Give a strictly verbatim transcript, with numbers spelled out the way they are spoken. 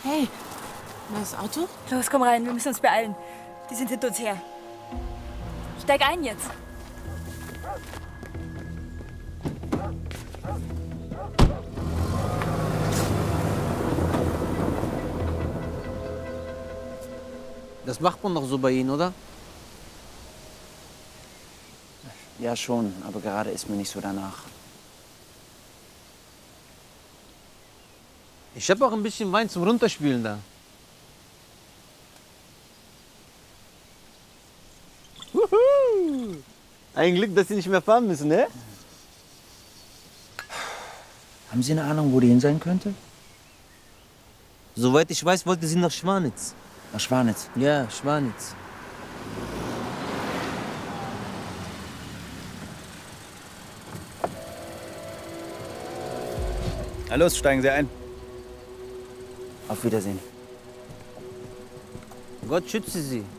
Hey, das Auto? Los, komm rein, wir müssen uns beeilen. Die sind hinter uns her. Steig ein jetzt. Das macht man doch so bei Ihnen, oder? Ja, schon, aber gerade ist mir nicht so danach. Ich habe auch ein bisschen Wein zum Runterspülen da. Wuhu! Ein Glück, dass Sie nicht mehr fahren müssen, ne? Haben Sie eine Ahnung, wo die hin sein könnte? Soweit ich weiß, wollte sie nach Schwanitz. Nach Schwanitz. Ja, Schwanitz. Na los, steigen Sie ein. Auf Wiedersehen. Gott schütze Sie.